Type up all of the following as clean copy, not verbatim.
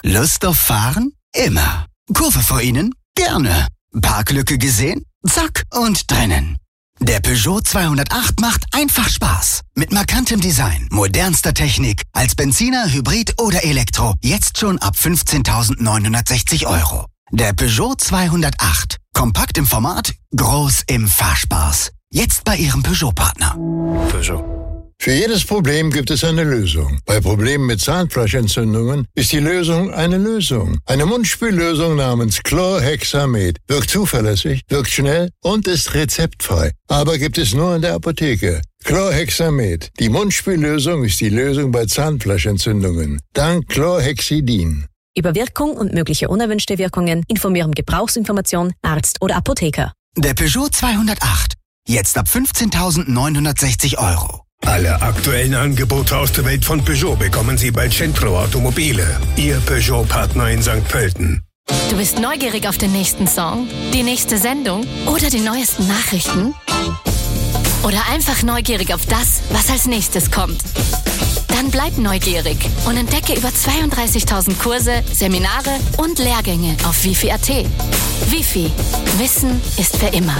Lust auf Fahren? Immer. Kurve vor Ihnen? Gerne. Parklücke gesehen? Zack und drinnen. Der Peugeot 208 macht einfach Spaß. Mit markantem Design, modernster Technik, als Benziner, Hybrid oder Elektro. Jetzt schon ab 15.960 €. Der Peugeot 208. Kompakt im Format, groß im Fahrspaß. Jetzt bei Ihrem Peugeot-Partner. Peugeot. Für jedes Problem gibt es eine Lösung. Bei Problemen mit Zahnfleischentzündungen ist die Lösung eine Lösung. Eine Mundspüllösung namens Chlorhexamed. Wirkt zuverlässig, wirkt schnell und ist rezeptfrei. Aber gibt es nur in der Apotheke. Chlorhexamed. Die Mundspüllösung ist die Lösung bei Zahnfleischentzündungen. Dank Chlorhexidin. Über Wirkung und mögliche unerwünschte Wirkungen informieren Gebrauchsinformation, Arzt oder Apotheker. Der Peugeot 208. Jetzt ab 15.960 €. Alle aktuellen Angebote aus der Welt von Peugeot bekommen Sie bei Centro Automobile, Ihr Peugeot-Partner in St. Pölten. Du bist neugierig auf den nächsten Song, die nächste Sendung oder die neuesten Nachrichten? Oder einfach neugierig auf das, was als nächstes kommt? Dann bleib neugierig und entdecke über 32.000 Kurse, Seminare und Lehrgänge auf Wifi.at. Wifi. Wissen ist für immer.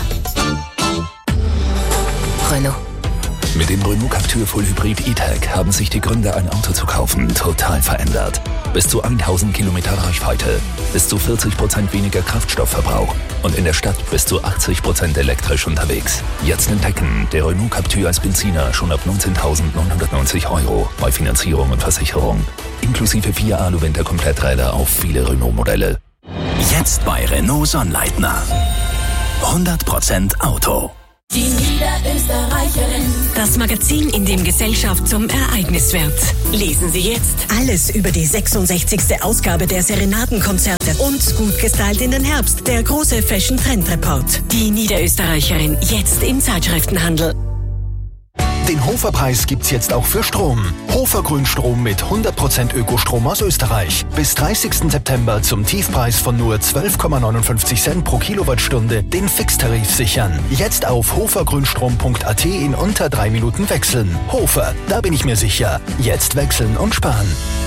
Renault. Mit dem Renault Captur Full Hybrid E-Tech haben sich die Gründe, ein Auto zu kaufen, total verändert. Bis zu 1000 Kilometer Reichweite, bis zu 40% weniger Kraftstoffverbrauch und in der Stadt bis zu 80% elektrisch unterwegs. Jetzt entdecken, der Renault Captur als Benziner schon ab 19.990 € bei Finanzierung und Versicherung. Inklusive 4 Alu-Winter-Kompletträder auf viele Renault-Modelle. Jetzt bei Renault Sonnleitner. 100% Auto. Die Niederösterreicherin. Das Magazin, in dem Gesellschaft zum Ereignis wird. Lesen Sie jetzt alles über die 66. Ausgabe der Serenadenkonzerte und gut gestylt in den Herbst, der große Fashion-Trend-Report. Die Niederösterreicherin, jetzt im Zeitschriftenhandel. Den Hofer-Preis gibt's jetzt auch für Strom. Hofer Grünstrom mit 100% Ökostrom aus Österreich. Bis 30. September zum Tiefpreis von nur 12,59 Cent pro Kilowattstunde den Fixtarif sichern. Jetzt auf hofergrünstrom.at in unter 3 Minuten wechseln. Hofer, da bin ich mir sicher. Jetzt wechseln und sparen.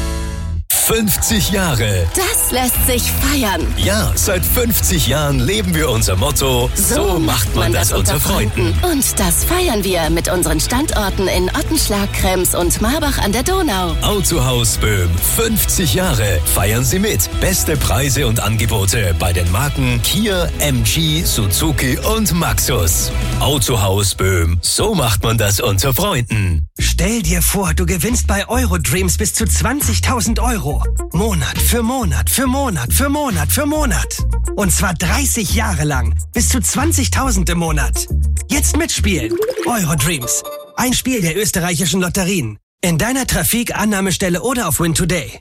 50 Jahre. Das lässt sich feiern. Ja, seit 50 Jahren leben wir unser Motto, so macht man das unter Freunden. Und das feiern wir mit unseren Standorten in Ottenschlag, Krems und Marbach an der Donau. Autohaus Böhm, 50 Jahre. Feiern Sie mit. Beste Preise und Angebote bei den Marken Kia, MG, Suzuki und Maxus. Autohaus Böhm, so macht man das unter Freunden. Stell dir vor, du gewinnst bei Eurodreams bis zu 20.000 €. Monat für Monat für Monat für Monat für Monat. Und zwar 30 Jahre lang. Bis zu 20.000 im Monat. Jetzt mitspielen. Eurodreams. Ein Spiel der österreichischen Lotterien. In deiner Trafik-Annahmestelle oder auf Win Today.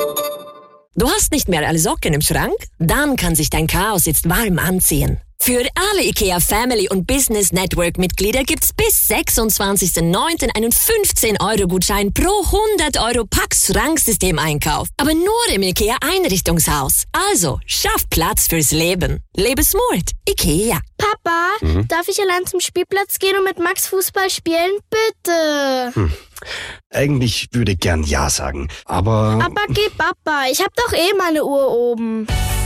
Du hast nicht mehr alle Socken im Schrank? Dann kann sich dein Chaos jetzt warm anziehen. Für alle IKEA Family und Business Network Mitglieder gibt's bis 26.09. einen 15-Euro-Gutschein pro 100 € Pax-Schranksystem-Einkauf. Aber nur im IKEA Einrichtungshaus. Also, schaff Platz fürs Leben. Lebe smart. IKEA. Papa, darf ich allein zum Spielplatz gehen und mit Max Fußball spielen? Bitte. Eigentlich würde ich gern Ja sagen, aber... Aber geh, Papa, ich hab doch eh meine Uhr oben.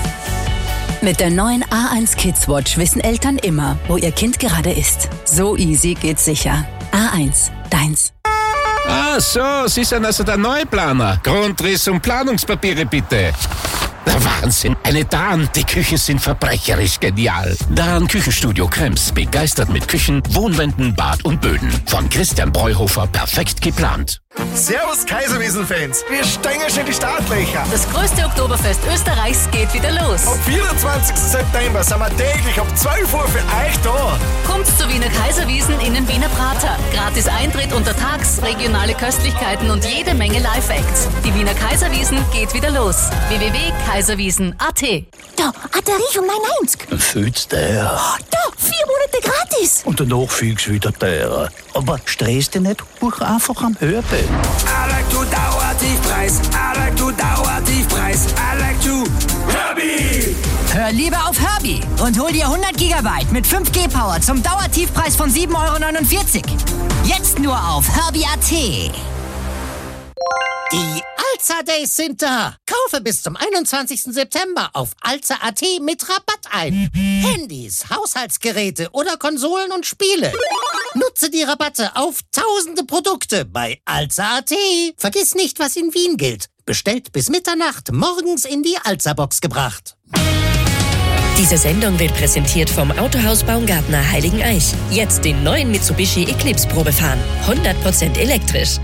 Mit der neuen A1 Kids Watch wissen Eltern immer, wo ihr Kind gerade ist. So easy geht's sicher. A1, deins. Ah so, Sie sind also der Neuplaner. Grundriss und Planungspapiere bitte. Der Wahnsinn, eine Dahn, die Küchen sind verbrecherisch genial. Dahn Küchenstudio Krems, begeistert mit Küchen, Wohnwänden, Bad und Böden. Von Christian Breuhofer perfekt geplant. Servus Kaiserwiesen-Fans, wir steigen schon in die Startlöcher. Das größte Oktoberfest Österreichs geht wieder los. Am 24. September sind wir täglich ab 12 Uhr für euch da. Kommt zur Wiener Kaiserwiesen in den Wiener Prater. Gratis Eintritt untertags, regionale Köstlichkeiten und jede Menge Live-Acts. Die Wiener Kaiserwiesen geht wieder los. www.kaiserwiesen.at. Da, hat der Riechung 9,90. Fühlt's der? Oh, da, 4 Monate gratis. Und danach fühlst du wieder der. Aber stress dich nicht, buch einfach am Hörbild. I like to Dauertiefpreis. I like to Dauertiefpreis. I like to Herbie. Hör lieber auf Herbie und hol dir 100 GB mit 5G Power zum Dauertiefpreis von 7,49 €. Jetzt nur auf Herbie.at. Die Alza-Days sind da. Kaufe bis zum 21. September auf alza.at mit Rabatt ein. Handys, Haushaltsgeräte oder Konsolen und Spiele. Nutze die Rabatte auf tausende Produkte bei alza.at. Vergiss nicht, was in Wien gilt. Bestellt bis Mitternacht, morgens in die Alza-Box gebracht. Diese Sendung wird präsentiert vom Autohaus Baumgartner Heiligeneich. Jetzt den neuen Mitsubishi Eclipse Probe fahren. 100% elektrisch.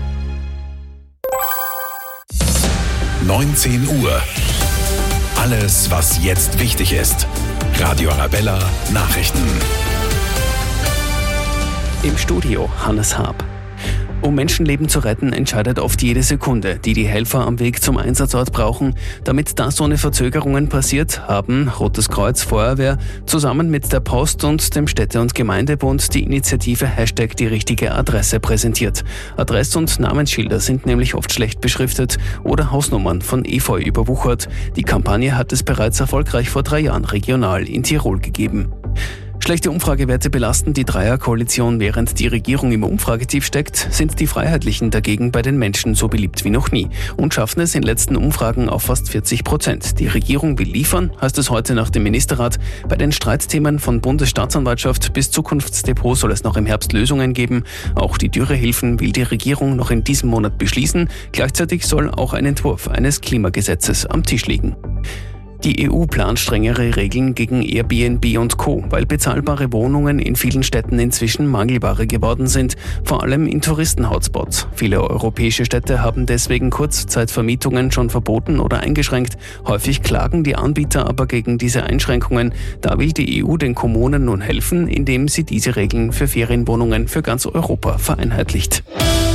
19 Uhr. Alles, was jetzt wichtig ist. Radio Arabella Nachrichten. Im Studio Hannes Haab. Um Menschenleben zu retten, entscheidet oft jede Sekunde, die die Helfer am Weg zum Einsatzort brauchen. Damit das ohne Verzögerungen passiert, haben Rotes Kreuz, Feuerwehr zusammen mit der Post und dem Städte- und Gemeindebund die Initiative #die richtige Adresse präsentiert. Adress- und Namensschilder sind nämlich oft schlecht beschriftet oder Hausnummern von Efeu überwuchert. Die Kampagne hat es bereits erfolgreich vor 3 Jahren regional in Tirol gegeben. Schlechte Umfragewerte belasten die Dreierkoalition. Während die Regierung im Umfragetief steckt, sind die Freiheitlichen dagegen bei den Menschen so beliebt wie noch nie und schaffen es in letzten Umfragen auf fast 40%. Die Regierung will liefern, heißt es heute nach dem Ministerrat. Bei den Streitthemen von Bundesstaatsanwaltschaft bis Zukunftsdepot soll es noch im Herbst Lösungen geben. Auch die Dürrehilfen will die Regierung noch in diesem Monat beschließen. Gleichzeitig soll auch ein Entwurf eines Klimagesetzes am Tisch liegen. Die EU plant strengere Regeln gegen Airbnb und Co., weil bezahlbare Wohnungen in vielen Städten inzwischen Mangelware geworden sind, vor allem in Touristen-Hotspots. Viele europäische Städte haben deswegen Kurzzeitvermietungen schon verboten oder eingeschränkt. Häufig klagen die Anbieter aber gegen diese Einschränkungen. Da will die EU den Kommunen nun helfen, indem sie diese Regeln für Ferienwohnungen für ganz Europa vereinheitlicht.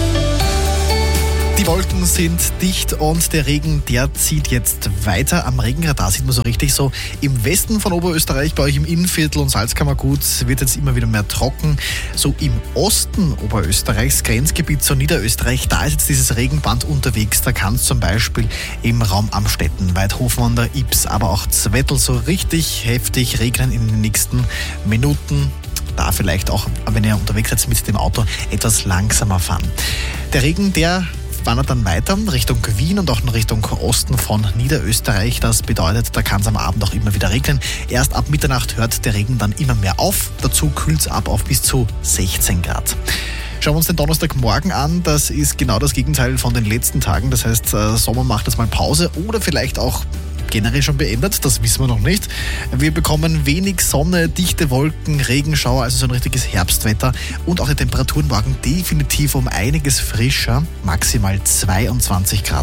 Die Wolken sind dicht und der Regen, der zieht jetzt weiter. Am Regenradar sieht man so richtig so. Im Westen von Oberösterreich, bei euch im Innviertel und Salzkammergut, wird jetzt immer wieder mehr trocken. So im Osten Oberösterreichs, Grenzgebiet zu Niederösterreich, da ist jetzt dieses Regenband unterwegs. Da kann es zum Beispiel im Raum Amstetten, Weidhofen an der Ips, aber auch Zwettl so richtig heftig regnen in den nächsten Minuten. Da vielleicht auch, wenn ihr unterwegs seid mit dem Auto, etwas langsamer fahren. Der Regen, der wandert dann weiter Richtung Wien und auch in Richtung Osten von Niederösterreich. Das bedeutet, da kann es am Abend auch immer wieder regnen. Erst ab Mitternacht hört der Regen dann immer mehr auf. Dazu kühlt es ab auf bis zu 16 Grad. Schauen wir uns den Donnerstagmorgen an. Das ist genau das Gegenteil von den letzten Tagen. Das heißt, Sommer macht jetzt mal Pause oder vielleicht auch generell schon beendet, das wissen wir noch nicht. Wir bekommen wenig Sonne, dichte Wolken, Regenschauer, also so ein richtiges Herbstwetter und auch die Temperaturen morgen definitiv um einiges frischer, maximal 22 Grad.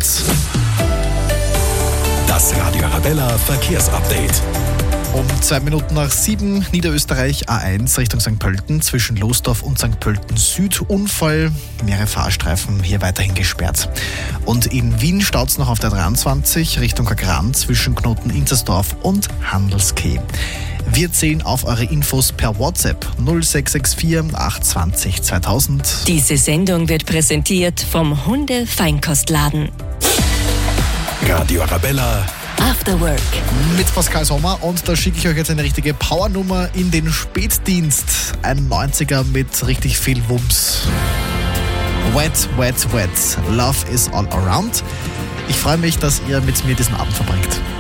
Das Radio Arabella Verkehrsupdate. Um 2 Minuten nach 7, Niederösterreich A1 Richtung St. Pölten, zwischen Losdorf und St. Pölten Süd. Unfall, mehrere Fahrstreifen hier weiterhin gesperrt. Und in Wien staut es noch auf der 23 Richtung Kagran zwischen Knoten Inzersdorf und Handelskeh. Wir zählen auf eure Infos per WhatsApp 0664 820 2000. Diese Sendung wird präsentiert vom Hunde-Feinkostladen. Radio Arabella After Work. Mit Pascal Sommer und da schicke ich euch jetzt eine richtige Powernummer in den Spätdienst. Ein 90er mit richtig viel Wumms. Wet, wet, wet. Love is all around. Ich freue mich, dass ihr mit mir diesen Abend verbringt.